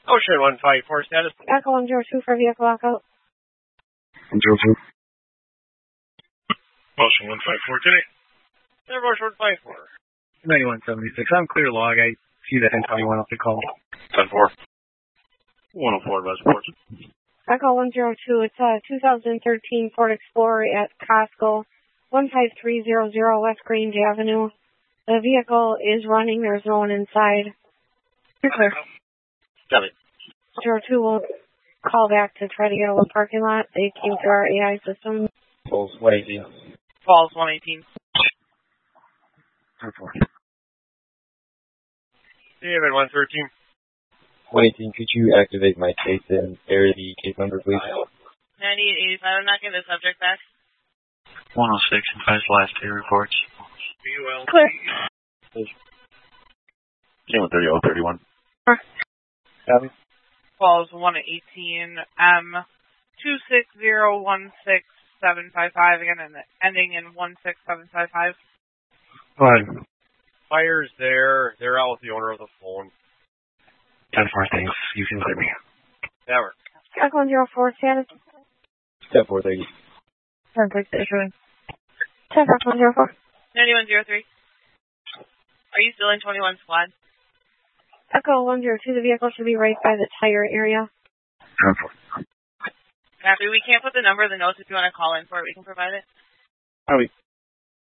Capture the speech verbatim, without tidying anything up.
Ocean one five four status. Echo one zero two for vehicle lockout. one zero two. Ocean one five four today. Ocean one five four. ninety-one seventy-six. I'm clear log. I see that info you went off the call. ten four. one oh four Westport. Echo one zero two. It's a two thousand thirteen Ford Explorer at Costco, one five three zero zero West Grange Avenue. The vehicle is running. There's no one inside. You're clear. Got it. zero two will call back to try to get over the parking lot. They came through our A I system. Falls one eighteen. Falls one eighteen. ten four. David one thirteen. one eighteen, could you activate my case and area the case number, please? ninety-eight eighty-five. I'm not getting the subject back. one oh six and five last day reports. B U L. Clear. one thirty oh thirty-one. Copy. Falls one eighteen. M two six zero one six seven five five again, and ending in one six seven five five. Go ahead. Fire's there. They're out with the owner of the phone. ten four, thanks. You can clear me. That works. Echo one zero four status. ten four, thank you. Perfect. Issuing. ten four one zero four. ninety-one oh three. Are you still in twenty-one squad? Echo one zero two. The vehicle should be right by the tire area. ten four. Copy. We can't put the number of the notes if you want to call in for it. We can provide it. Copy.